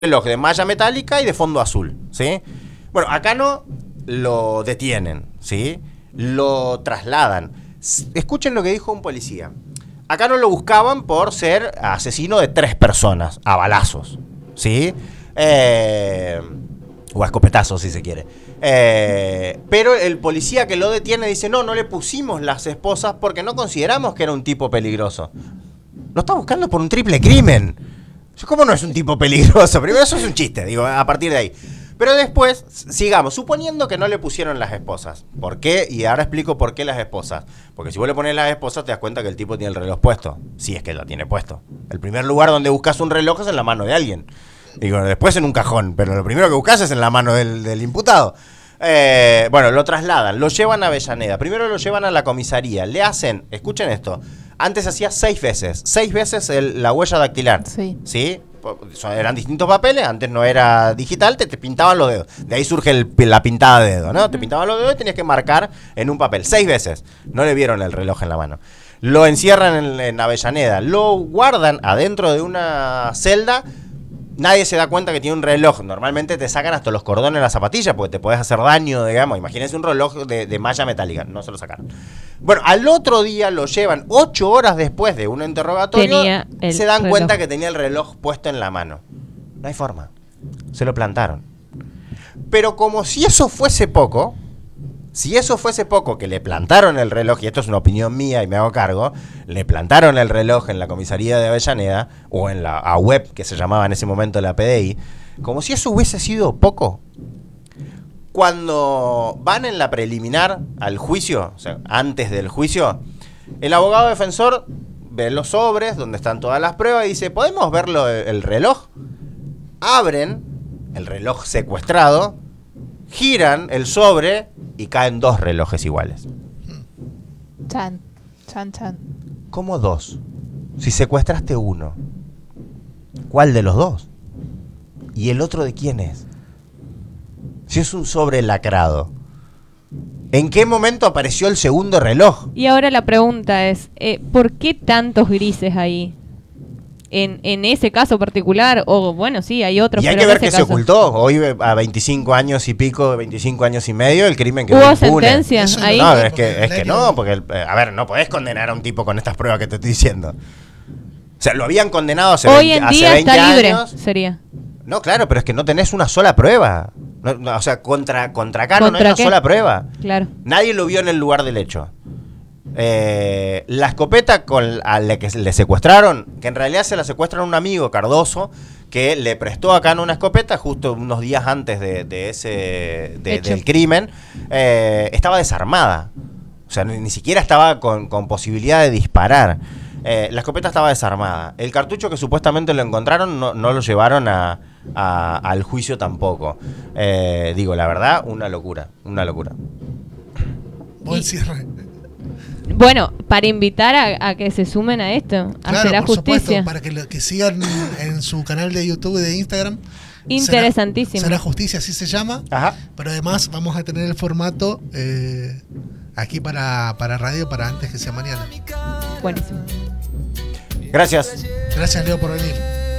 reloj de malla metálica y de fondo azul, ¿sí? Bueno, acá no lo detienen, ¿sí? Lo trasladan. Escuchen lo que dijo un policía. Acá no lo buscaban por ser asesino de 3 personas, a balazos, ¿sí? O a escopetazos, si se quiere. Pero el policía que lo detiene dice, no le pusimos las esposas porque no consideramos que era un tipo peligroso. Lo está buscando por un triple crimen. ¿Cómo no es un tipo peligroso? Primero, eso es un chiste, digo, a partir de ahí. Pero después, sigamos, suponiendo que no le pusieron las esposas. ¿Por qué? Y ahora explico por qué las esposas. Porque si vos le pones las esposas, te das cuenta que el tipo tiene el reloj puesto. Si es que lo tiene puesto. El primer lugar donde buscas un reloj es en la mano de alguien. Digo, después en un cajón, pero lo primero que buscas es en la mano del imputado. Bueno, lo trasladan, lo llevan a Avellaneda. Primero lo llevan a la comisaría. Le hacen, escuchen esto, antes hacía 6 veces. 6 veces la huella dactilar. Sí. ¿Sí? Eran distintos papeles, antes no era digital, te pintaban los dedos. De ahí surge la pintada de dedo, ¿no? Te pintaban los dedos y tenías que marcar en un papel. 6 veces. No le vieron el reloj en la mano. Lo encierran en Avellaneda. Lo guardan adentro de una celda. Nadie se da cuenta que tiene un reloj. Normalmente te sacan hasta los cordones de la zapatilla porque te podés hacer daño, digamos. Imagínense un reloj de malla metálica. No se lo sacaron. Bueno, al otro día lo llevan 8 horas después de un interrogatorio. Se dan cuenta que tenía el reloj puesto en la mano. No hay forma. Se lo plantaron. Pero como si eso fuese poco, que le plantaron el reloj, y esto es una opinión mía y me hago cargo, le plantaron el reloj en la comisaría de Avellaneda, o en la AWEP, que se llamaba en ese momento la PDI, como si eso hubiese sido poco. Cuando van en la preliminar al juicio, o sea, antes del juicio, el abogado defensor ve los sobres donde están todas las pruebas y dice, ¿podemos verlo el reloj? Abren el reloj secuestrado, giran el sobre y caen 2 relojes iguales. Chan. ¿Cómo 2? Si secuestraste uno, ¿cuál de los 2? ¿Y el otro de quién es? Si es un sobre lacrado, ¿en qué momento apareció el segundo reloj? Y ahora la pregunta es, ¿por qué tantos grises ahí? En ese caso particular, o bueno, sí, hay otros. Y hay que ver que se ocultó. Hoy a 25 años y pico, 25 años y medio, el crimen quedó impune. ¿Hubo sentencias ahí? No, es que no, porque, a ver, no podés condenar a un tipo con estas pruebas que te estoy diciendo. O sea, lo habían condenado hace 20 años. Hoy en día está libre, sería. No, claro, pero es que no tenés una sola prueba. No, o sea, contra Cano no hay una sola prueba. Claro. Nadie lo vio en el lugar del hecho. La escopeta a la que le secuestraron, que en realidad se la secuestran a un amigo, Cardoso, que le prestó a Cano una escopeta justo unos días antes del crimen, estaba desarmada. O sea, ni siquiera estaba con posibilidad de disparar. La escopeta estaba desarmada. El cartucho que supuestamente lo encontraron no lo llevaron al juicio tampoco. Digo, la verdad, una locura. Buen cierre. Bueno, para invitar a que se sumen a esto, a hacer la justicia. Supuesto, para que sigan en su canal de YouTube y de Instagram. Interesantísimo. Será Justicia, así se llama. Ajá. Pero además vamos a tener el formato aquí para radio para antes que sea mañana. Buenísimo. Gracias. Gracias, Leo, por venir.